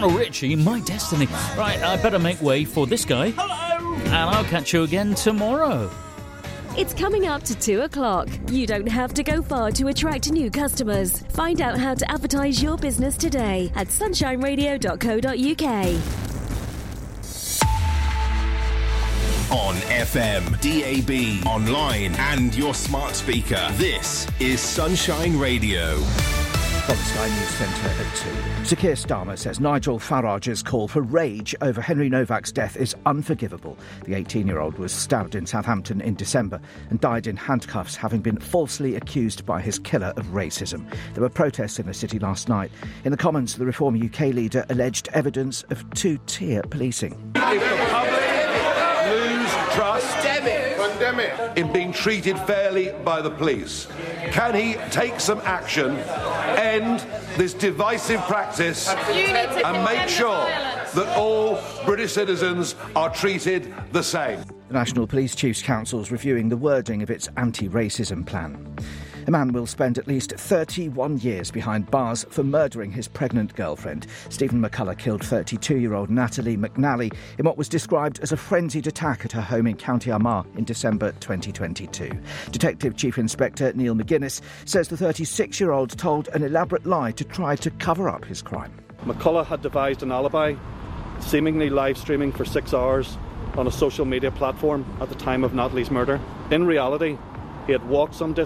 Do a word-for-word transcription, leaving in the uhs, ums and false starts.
Lionel Richie, My Destiny. Right, I better make way for this guy. Hello! And I'll catch you again tomorrow. It's coming up to two o'clock. You don't have to go far to attract new customers. Find out how to advertise your business today at sunshine radio dot co dot uk. On F M, D A B, online and your smart speaker. This is Sunshine Radio. From the Sky News Centre at two. Sir Keir Starmer says Nigel Farage's call for rage over Henry Novak's death is unforgivable. The eighteen-year-old was stabbed in Southampton in December and died in handcuffs, having been falsely accused by his killer of racism. There were protests in the city last night. In the Commons, the Reform U K leader alleged evidence of two-tier policing. If the public lose trust in being treated fairly by the police, can he take some action, end this divisive practice and make sure that all British citizens are treated the same? The National Police Chiefs Council is reviewing the wording of its anti-racism plan. A man will spend at least thirty-one years behind bars for murdering his pregnant girlfriend. Stephen McCullough killed thirty-two-year-old Natalie McNally in what was described as a frenzied attack at her home in County Armagh in December twenty twenty-two. Detective Chief Inspector Neil McGuinness says the thirty-six-year-old told an elaborate lie to try to cover up his crime. McCullough had devised an alibi, seemingly live streaming for six hours on a social media platform at the time of Natalie's murder. In reality, he had walked some distance